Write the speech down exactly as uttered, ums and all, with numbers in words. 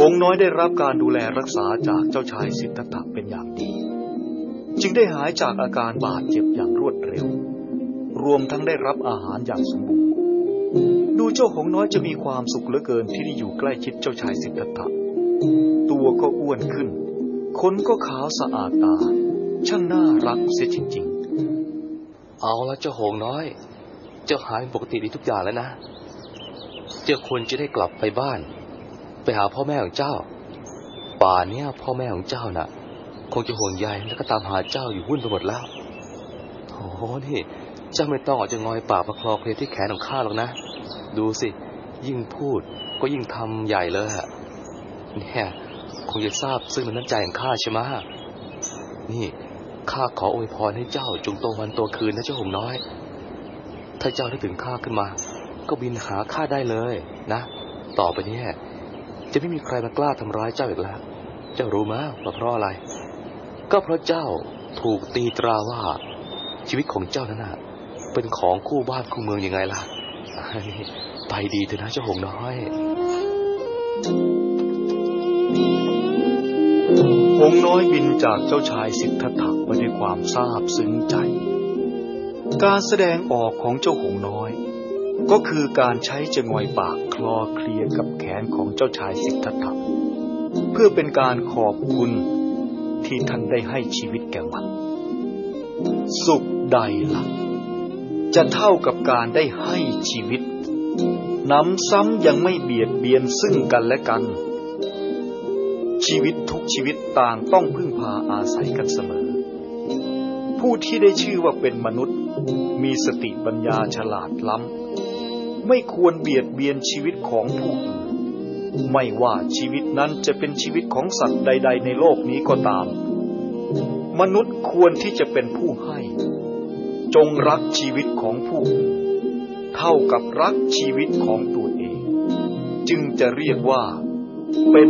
หงส์น้อยได้รับการดูแลรักษาจากเจ้าชายสิทธัตถะเป็นอย่างดีจึงได้หายจากอาการบาดเจ็บอย่างรวดเร็วรวมทั้งได้รับอาหารอย่างสมบูรณ์ดูเจ้าหงส์น้อยจะมีความสุขเหลือเกินที่ได้อยู่ใกล้ชิดเจ้าชายสิทธัตถะตัวก็อ้วนขึ้นขนก็ขาวสะอาดตาช่างน่ารักเสียจริงๆเอาละเจ้าหงส์น้อยเจ้าหายปกติดีทุกอย่างแล้วนะเจ้าควรจะได้กลับไปบ้านไปหาพ่อแม่ของเจ้าป่านนี้พ่อแม่ของเจ้าน่ะคงจะห่วงใยแล้วก็ตามหาเจ้าอยู่วุ่นไปหมดแล้วโอ้โหนี่เจ้าไม่ต้องออกจะงอยปากมาคลอเคลียที่แขนของข้าหรอกนะดูสิยิ่งพูดก็ยิ่งทำใหญ่เลยฮะเนี่ยคงจะทราบซึ่งน้ำใจของข้าใช่ไหมนี่ข้าขออวยพรให้เจ้าจงโตวันโตคืนนะเจ้าหงส์น้อยถ้าเจ้าได้ถึงข้าขึ้นมาก็บินหาข้าได้เลยนะต่อไปนี้จะไม่มีใครมากล้าทำร้ายเจ้าอีกแล้วเจ้ารู้ไหมว่าเพราะอะไรก็เพราะเจ้าถูกตีตราว่าชีวิตของเจ้านั้นน่ะเป็นของคู่บ้านคู่เมืองยังไงล่ะไปดีเถอะนะเจ้าหงส์น้อยหงส์น้อยบินจากเจ้าชายสิทธัตถะไปด้วยความซาบซึ้งใจการแสดงออกของเจ้าหงส์น้อยก็คือการใช้จงอยปากคลอเคลียกับแขนของเจ้าชายสิทธัตถะเพื่อเป็นการขอบคุณที่ท่านได้ให้ชีวิตแก่มันสุขใดล่ะจะเท่ากับการได้ให้ชีวิตนำซ้ำยังไม่เบียดเบียนซึ่งกันและกันชีวิตทุกชีวิตต่างต้องพึ่งพาอาศัยกันเสมอผู้ที่ได้ชื่อว่าเป็นมนุษย์มีสติปัญญาฉลาดล้ำไม่ควรเบียดเบียนชีวิตของผู้อื่นไม่ว่าชีวิตนั้นจะเป็นชีวิตของสัตว์ใดๆในโลกนี้ก็ตามมนุษย์ควรที่จะเป็นผู้ให้จงรักชีวิตของผู้อื่นเท่ากับรักชีวิตของตัวเองจึงจะเรียกว่าเป็น